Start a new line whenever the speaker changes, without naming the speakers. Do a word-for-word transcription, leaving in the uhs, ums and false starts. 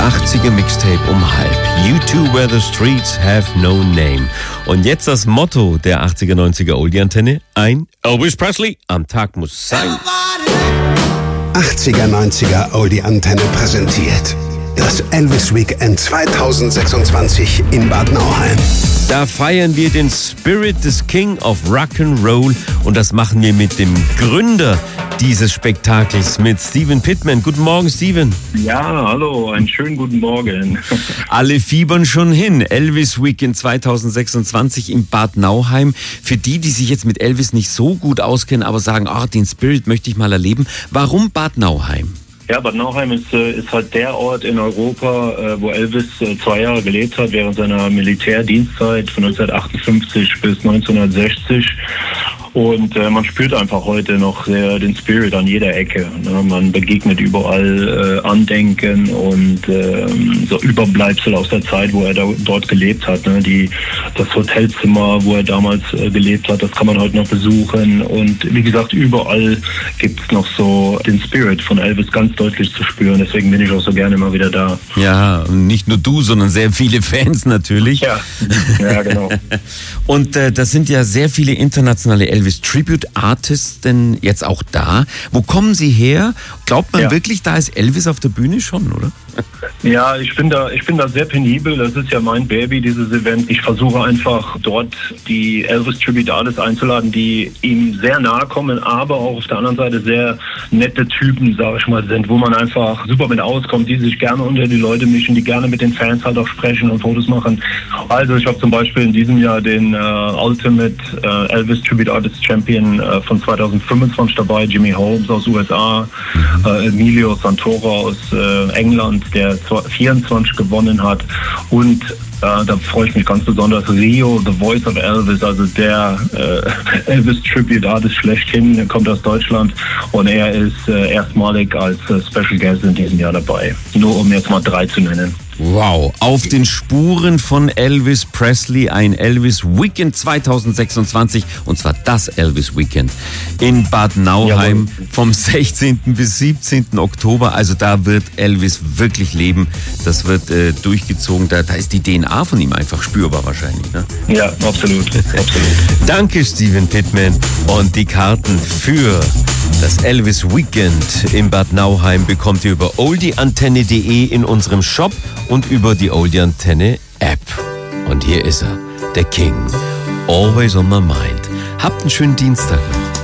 achtziger Mixtape um halb. You two where the streets have no name. Und jetzt das Motto der achtziger, neunziger Oldie-Antenne. Ein Elvis Presley am Tag muss sein.
achtziger, neunziger Oldie-Antenne präsentiert das Elvis Weekend zweitausendsechsundzwanzig in Bad Nauheim.
Da feiern wir den Spirit des King of Rock'n'Roll und das machen wir mit dem Gründer dieses Spektakels, mit Stephen Pittman. Guten Morgen, Stephen.
Ja, hallo, einen schönen guten Morgen.
Alle fiebern schon hin. Elvis Weekend zweitausendsechsundzwanzig in Bad Nauheim. Für die, die sich jetzt mit Elvis nicht so gut auskennen, aber sagen, ah, den Spirit möchte ich mal erleben. Warum Bad Nauheim?
Ja, Bad Nauheim ist, ist halt der Ort in Europa, wo Elvis zwei Jahre gelebt hat, während seiner Militärdienstzeit von neunzehnhundertachtundfünfzig bis neunzehnhundertsechzig. Und äh, man spürt einfach heute noch sehr den Spirit an jeder Ecke. Ne? Man begegnet überall äh, Andenken und äh, so Überbleibsel aus der Zeit, wo er da, dort gelebt hat. Ne? Die, das Hotelzimmer, wo er damals äh, gelebt hat, das kann man heute noch besuchen. Und wie gesagt, überall gibt es noch so den Spirit von Elvis ganz deutlich zu spüren. Deswegen bin ich auch so gerne mal wieder da.
Ja, nicht nur du, sondern sehr viele Fans natürlich.
Ja, ja genau.
Und äh, das sind ja sehr viele internationale Elvis Tribute Artists denn jetzt auch da. Wo kommen sie her? Glaubt man
ja.
wirklich, da ist Elvis auf der Bühne schon, oder?
Ja, ich bin da, ich bin da sehr penibel. Das ist ja mein Baby, dieses Event. Ich versuche einfach dort die Elvis Tribute Artists einzuladen, die ihm sehr nahe kommen, aber auch auf der anderen Seite sehr nette Typen, sage ich mal, sind, wo man einfach super mit auskommt, die sich gerne unter die Leute mischen, die gerne mit den Fans halt auch sprechen und Fotos machen. Also ich habe zum Beispiel in diesem Jahr den äh, Ultimate äh, Elvis Tribute Artist Champion äh, von zweitausendfünfundzwanzig dabei, Jimmy Holmes aus U S A, äh, Emilio Santoro aus äh, England, der vierundzwanzig gewonnen hat, und äh, da freue ich mich ganz besonders, Rio, The Voice of Elvis, also der äh, Elvis Tribute Artist schlechthin, der kommt aus Deutschland und er ist äh, erstmalig als äh, Special Guest in diesem Jahr dabei. Nur um jetzt mal drei zu nennen.
Wow, auf den Spuren von Elvis Presley, ein Elvis Weekend zweitausendsechsundzwanzig, und zwar das Elvis Weekend in Bad Nauheim. Jawohl. Vom sechzehnten bis siebzehnten Oktober. Also da wird Elvis wirklich leben. Das wird äh, durchgezogen. Da, da ist die D N A von ihm einfach spürbar wahrscheinlich. Ne?
Ja, absolut. absolut.
Danke, Stephen Pittman. Und die Karten für das Elvis Weekend in Bad Nauheim bekommt ihr über oldie antenne punkt de in unserem Shop und über die Oldie Antenne App. Und hier ist er, der King. Always on my mind. Habt einen schönen Dienstag.